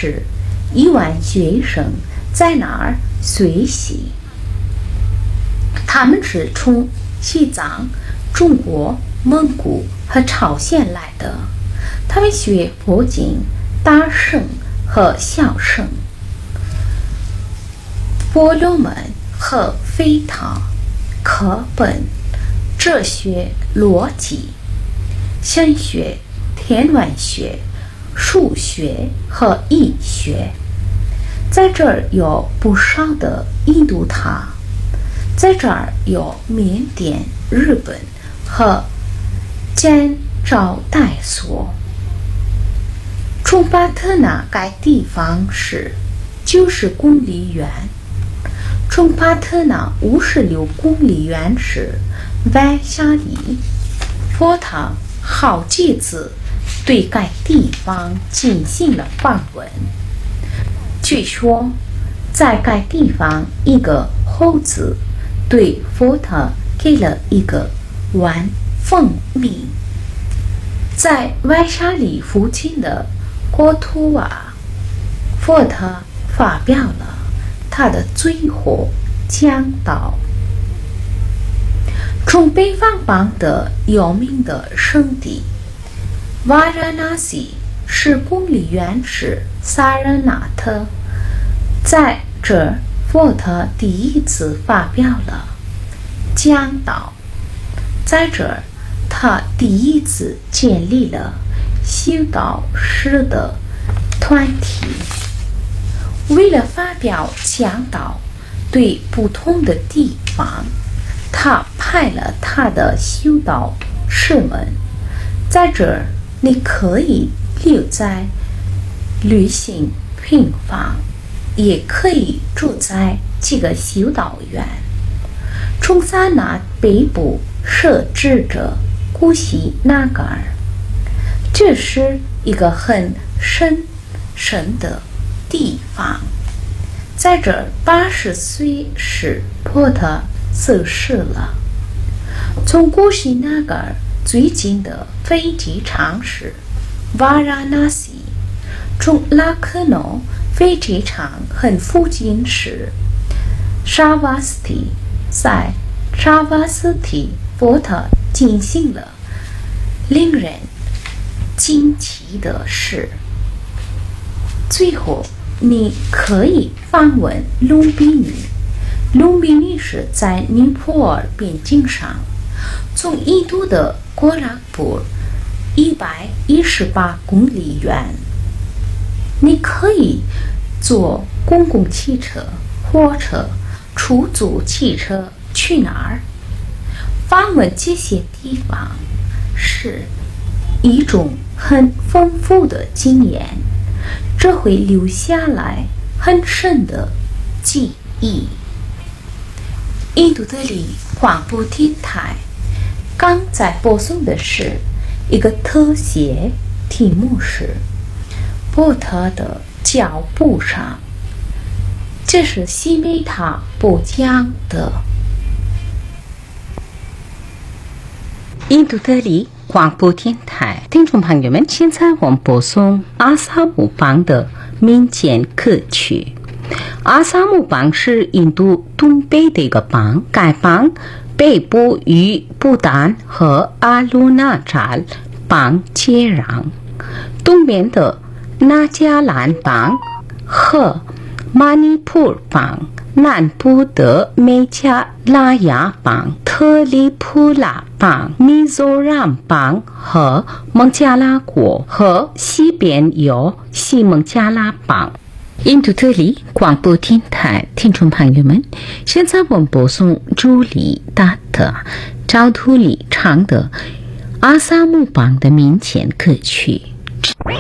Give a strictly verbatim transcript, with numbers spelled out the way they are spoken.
是一万学生在那儿学习。他们是从西藏、中国、蒙古和朝鲜来的，他们学佛经、大乘和小乘、婆罗门和吠陀、课本、哲学、逻辑、神学、天文学、数学和医学。在这儿有不少的印度塔，在这儿有缅甸、日本和柬埔寨所。从巴特纳该地方是九十公里远，从巴特纳五十六公里远是外沙里。佛陀好几次对该地方进行了访问。据说，在该地方，一个猴子对佛陀给了一个碗蜂蜜。在外沙里附近的果图瓦，佛陀发表了他的最后讲道。从北方邦的有名的圣地瓦拉纳西十公里远是萨热纳特，在这儿佛陀第一次发表了讲道，在这儿他第一次建立了修道士的团体。为了发表讲道，对不同的地方，他派了他的修道士们。在这儿，你可以留在旅行平房，也可以住在这个修道院。从萨那北部设置着古西纳嘎尔，这是一个很神圣的地方。在这儿，八十岁时波特逝世了。从古西纳嘎尔最近的飞机场是瓦拉纳西，从拉克诺飞机场很附近是沙瓦斯蒂。在沙瓦斯蒂，波特进行了令人惊奇的事。最后，你可以访问隆比尼。隆比尼是在尼泊尔边境上，从印度的郭拉布一百一十八公里远。你可以坐公共汽车、火车、出租汽车去哪儿？访问这些地方是一种很丰富的经验，这会留下来很深的记忆。印度德里广播电台刚在播送的是一个特写，题目是波特的脚步上。这是西梅塔播讲的。印度德里广播电台听众朋友们，现在我们播送阿萨姆邦的民间歌曲。阿萨姆邦是印度东北的一个邦，该邦北部与不丹和阿鲁纳扎邦接壤，东边的那加兰邦和马尼普邦，南部的美加拉雅邦、特里普拉邦、米佐让邦和孟加拉国，和西边有西孟加拉邦。印度德里广播电台听众朋友们，现在我们播送朱莉达特赵图里唱的阿萨姆邦的民间歌曲。